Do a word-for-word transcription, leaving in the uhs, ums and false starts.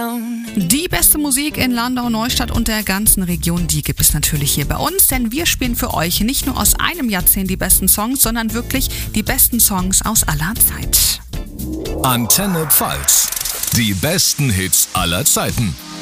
Die beste Musik in Landau, Neustadt und der ganzen Region, die gibt es natürlich hier bei uns, denn wir spielen für euch nicht nur aus einem Jahrzehnt die besten Songs, sondern wirklich die besten Songs aus aller Zeit. Antenne Pfalz. Die besten Hits aller Zeiten.